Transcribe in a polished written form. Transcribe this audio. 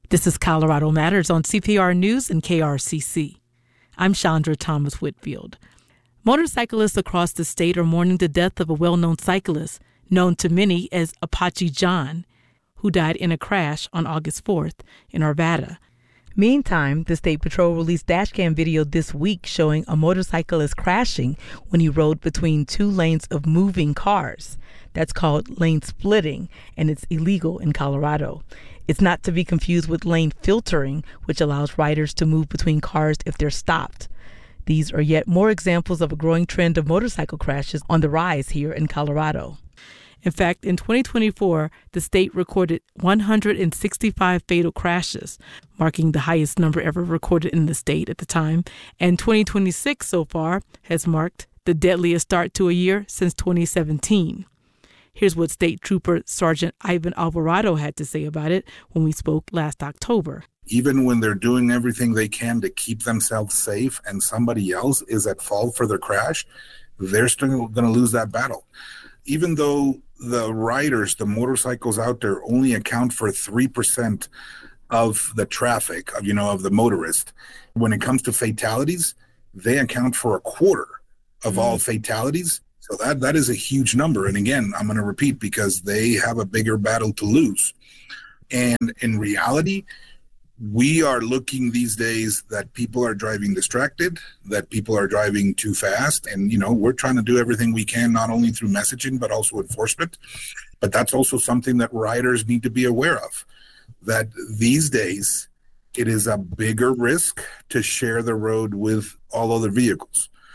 This is Colorado Matters on CPR News and KRCC. I'm Chandra Thomas Whitfield. Motorcyclists across the state are mourning the death of a well-known cyclist, known to many as Apache John, who died in a crash on August 4th in Arvada. Meantime, the State Patrol released dashcam video this week showing a motorcyclist crashing when he rode between two lanes of moving cars. That's called lane splitting, and it's illegal in Colorado. It's not to be confused with lane filtering, which allows riders to move between cars if they're stopped. These are yet more examples of a growing trend of motorcycle crashes on the rise here in Colorado. In fact, in 2024, the state recorded 165 fatal crashes, marking the highest number ever recorded in the state at the time. And 2026 so far has marked the deadliest start to a year since 2017. Here's what State Trooper Sergeant Ivan Alvarado had to say about it when we spoke last October. Even when they're doing everything they can to keep themselves safe and somebody else is at fault for their crash, they're still going to lose that battle. Even though the riders, the motorcycles out there only account for 3% of the traffic, of the motorist, when it comes to fatalities, they account for a quarter of all fatalities. So that is a huge number. And again, I'm going to repeat because they have a bigger battle to lose. And in reality, we are looking these days that people are driving distracted, that people are driving too fast. And, we're trying to do everything we can, not only through messaging, but also enforcement. But that's also something that riders need to be aware of, that these days it is a bigger risk to share the road with all other vehicles.